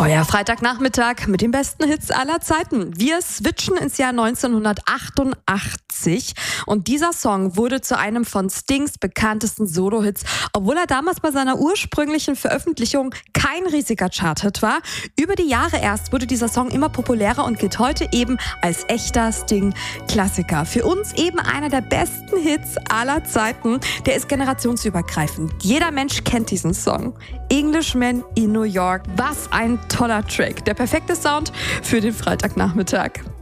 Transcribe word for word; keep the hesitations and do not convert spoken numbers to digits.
Euer Freitagnachmittag mit den besten Hits aller Zeiten. Wir switchen ins Jahr neunzehnhundertachtundachtzig und dieser Song wurde zu einem von Stings bekanntesten Solo-Hits, obwohl er damals bei seiner ursprünglichen Veröffentlichung kein riesiger Chart-Hit war. Über die Jahre erst wurde dieser Song immer populärer und gilt heute eben als echter Sting-Klassiker. Für uns eben einer der besten Hits aller Zeiten. Der ist generationsübergreifend. Jeder Mensch kennt diesen Song. Englishman in New York. Was ein toller Track. Der perfekte Sound für den Freitagnachmittag.